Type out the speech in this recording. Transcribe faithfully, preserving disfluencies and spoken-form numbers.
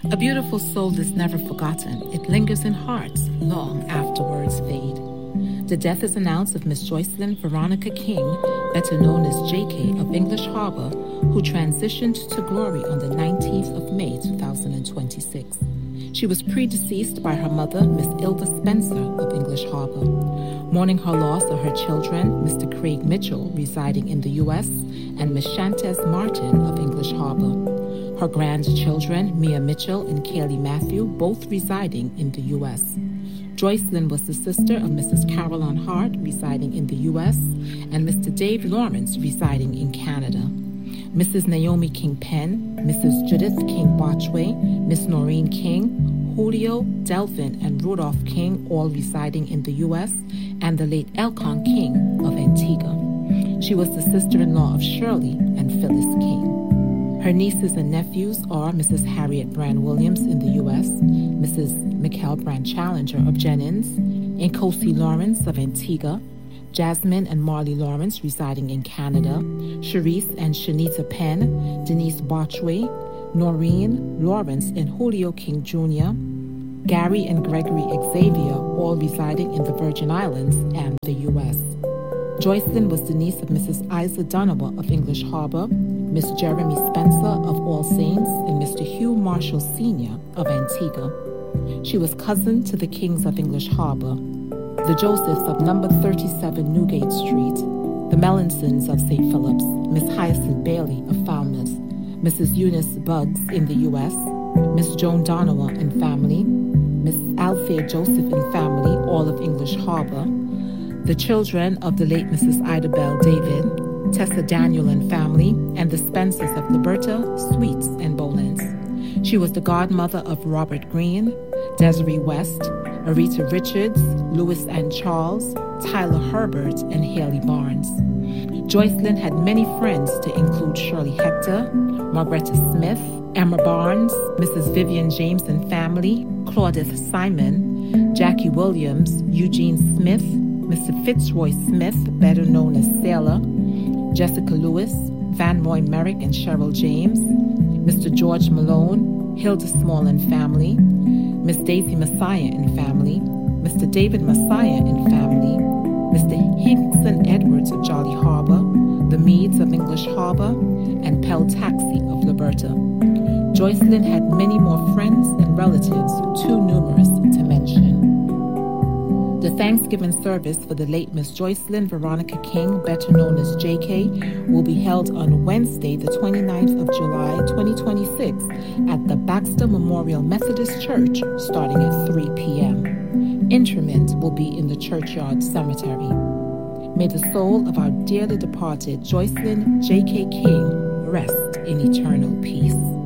A beautiful soul is never forgotten. It lingers in hearts long after words fade. The death is announced of Miss Joycelyn Veronica King, better known as J K of English Harbor, who transitioned to glory on the nineteenth of May two thousand twenty-six. She was predeceased by her mother, Miss Ilva Spencer of English Harbor. Mourning her loss are her children, Mister Craig Mitchell, residing in the U S, and Miss Shantes Martin of English Harbor. Her grandchildren, Mia Mitchell and Kaylee Matthew, both residing in the U S. Joycelyn was the sister of Missus Caroline Hart, residing in the U S, and Mister Dave Lawrence, residing in Canada. Missus Naomi King Penn, Missus Judith King Botchway, Miss Noreen King, Julio, Delvin, and Rudolph King, all residing in the U S, and the late Elcon King of Antigua. She was the sister-in-law of Shirley and Phyllis King. Her nieces and nephews are Missus Harriet Brand Williams in the U S, Missus Mikkel Brand Challenger of Jennings, Nkosi Lawrence of Antigua, Jasmine and Marley Lawrence residing in Canada, Sharice and Shanita Penn, Denise Botchway, Noreen Lawrence and Julio King Junior, Gary and Gregory Xavier, all residing in the Virgin Islands and the U S. Joycelyn was the niece of Missus Isa Donovan of English Harbor, Miss Jeremy Spencer of All Saints, and Mister Hugh Marshall Senior of Antigua. She was cousin to the Kings of English Harbor, the Josephs of number thirty-seven Newgate Street, the Mellinsons of Saint Philip's, Miss Hyacinth Bailey of Falmouth, Missus Eunice Buggs in the U S, Miss Joan Donovan and family, Miss Althea Joseph and family, all of English Harbor, the children of the late Missus Ida Bell David, Tessa Daniel and family, and the Spencers of Liberta, Sweets, and Bolins. She was the godmother of Robert Green, Desiree West, Arita Richards, Louis and Charles, Tyler Herbert, and Haley Barnes. Joycelyn had many friends to include Shirley Hector, Margaretta Smith, Emma Barnes, Missus Vivian James and family, Claudette Simon, Jackie Williams, Eugene Smith, Mister Fitzroy Smith, better known as Sailor, Jessica Lewis, Van Roy Merrick and Cheryl James, Mister George Malone, Hilda Small and family, Miss Daisy Messiah and family, Mister David Messiah and family, Mister Hinkson Edwards of Jolly Harbor, the Meads of English Harbor, and Pell Taxi of Liberta. Joycelyn had many more friends and relatives, too numerous to mention. The Thanksgiving service for the late Miss Joycelyn Veronica King, better known as J K, will be held on Wednesday, the twenty-ninth of July, twenty twenty-six, at the Baxter Memorial Methodist Church, starting at three p.m. Interment will be in the Churchyard Cemetery. May the soul of our dearly departed Joycelyn J K King rest in eternal peace.